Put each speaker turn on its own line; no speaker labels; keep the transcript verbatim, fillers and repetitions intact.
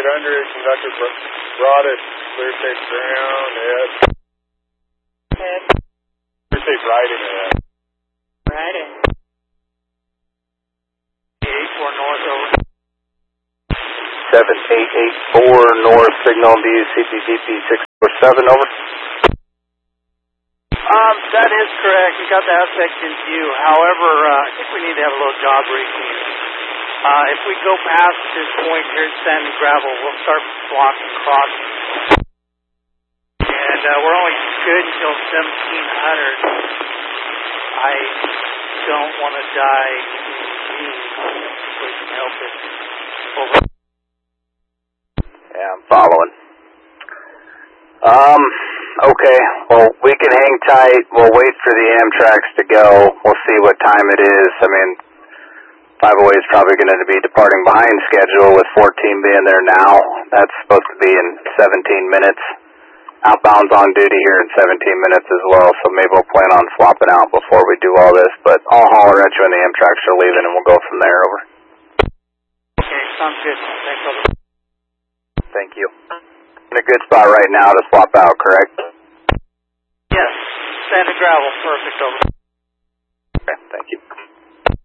eight hundred, conductor Broadus, clear safe ground, Ed.
Ed.
Clear safe riding, Ed.
Riding. eight four north, over.
seven eight eight four north, signal to you, C P D P six four seven, over.
Um, that is correct. We got the aspect in view. However, uh, I think we need to have a little job briefing. Uh, if we go past this point here at Sand and Gravel, we'll start blocking crossing. And uh, we're only good until seventeen hundred. I don't want to die in if we can help it. Over.
Yeah, I'm following. Um, okay, well, we can hang tight. We'll wait for the Amtrak's to go. We'll see what time it is. I mean, five oh eight is probably going to be departing behind schedule with fourteen being there now. That's supposed to be in seventeen minutes. Outbound's on duty here in seventeen minutes as well, so maybe we'll plan on swapping out before we do all this. But I'll holler at you when the Amtrak's are leaving, and we'll go from there, over.
Okay, sounds good. Thanks, over.
Thank you. In a good spot right now to swap out, correct?
Yes, Sand and Gravel, perfect, over.